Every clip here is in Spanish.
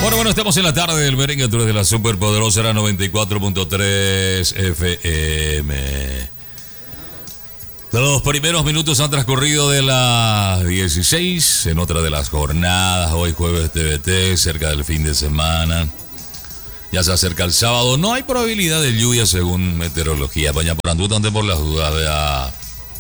Bueno, estamos en la tarde del merengue a través de la superpoderosa era 94.3 FM. Los primeros minutos han transcurrido de las 16 en otra de las jornadas. Hoy jueves TVT, cerca del fin de semana. Ya se acerca el sábado. No hay probabilidad de lluvia según meteorología. Paña por anduta, ante por las dudas, vea.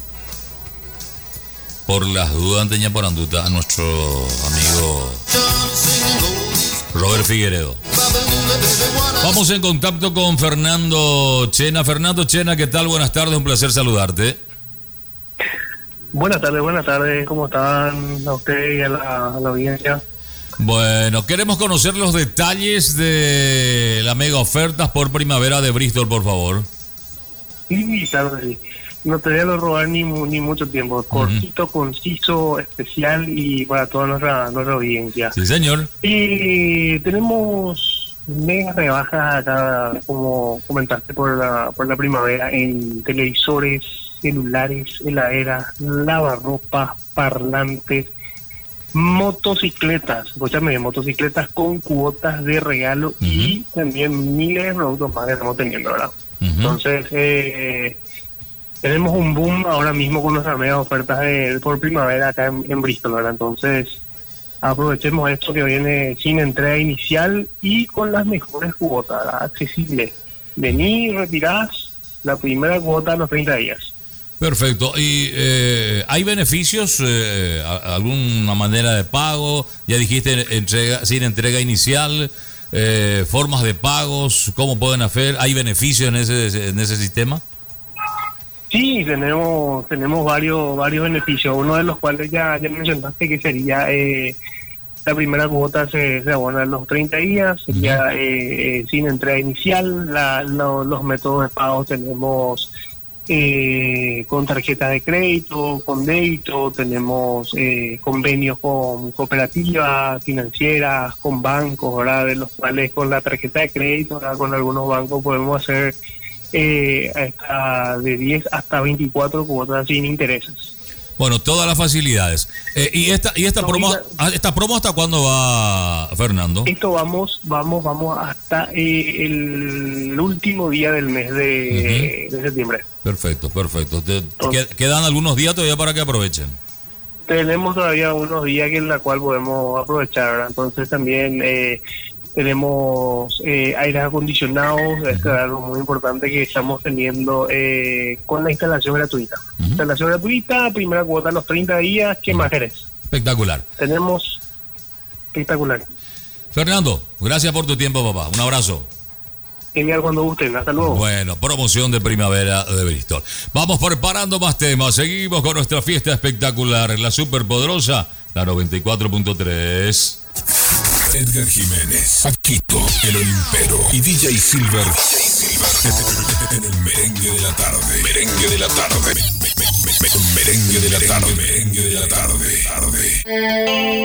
Por las dudas, ante por anduta, a nuestro amigo Robert Figueredo. Vamos en contacto con Fernando Chena. Fernando Chena, ¿qué tal? Buenas tardes, un placer saludarte. Buenas tardes, ¿cómo están a usted y a la audiencia? Bueno, queremos conocer los detalles de la mega ofertas por primavera de Bristol, por favor. Sí, claro que sí. No te voy a robar ni mucho tiempo. Cortito, conciso, especial y para toda nuestra audiencia. Sí, señor. Y tenemos mega rebajas acá, como comentaste, por la primavera en televisores, celulares, heladeras, lavarropas, parlantes, motocicletas. Escúchame, motocicletas con cuotas de regalo y también miles de productos más que estamos teniendo, ¿verdad? Entonces, tenemos un boom ahora mismo con nuestras mega ofertas por primavera acá en Bristol, ¿verdad? Entonces, aprovechemos esto que viene sin entrega inicial y con las mejores cuotas, ¿verdad? Accesibles. Vení y retirás la primera cuota a los 30 días. Perfecto. ¿Y hay beneficios? ¿Alguna manera de pago? Ya dijiste sin entrega inicial. Formas de pagos, ¿cómo pueden hacer? ¿Hay beneficios en ese sistema? Sí, tenemos varios beneficios, uno de los cuales ya mencionaste, que sería la primera cuota se abona en los 30 días, sería sin entrega inicial. Los métodos de pago tenemos con tarjetas de crédito, con débito, tenemos convenios con cooperativas financieras, con bancos, ¿verdad? De los cuales con la tarjeta de crédito, ¿verdad? Con algunos bancos podemos hacer de 10 hasta 24 cuotas sin intereses. Bueno, todas las facilidades. ¿Y esta promo hasta cuándo va, Fernando? Esto vamos hasta el último día del mes de septiembre. Perfecto. ¿Quedan algunos días todavía para que aprovechen? Tenemos todavía unos días en la cual podemos aprovechar, ¿verdad? Entonces también tenemos aires acondicionados, es algo muy importante que estamos teniendo con la instalación gratuita. Instalación gratuita, primera cuota a los 30 días, ¿qué más querés? Espectacular. Tenemos espectacular. Fernando, gracias por tu tiempo, papá. Un abrazo. Genial, cuando gusten. Hasta luego. Bueno, promoción de primavera de Bristol. Vamos preparando más temas. Seguimos con nuestra fiesta espectacular en la superpoderosa, la 94.3. Edgar Jiménez, Paquito, el Olimpero y DJ Silver en el merengue de la tarde. Merengue de la tarde. Merengue de la tarde. Merengue de la tarde.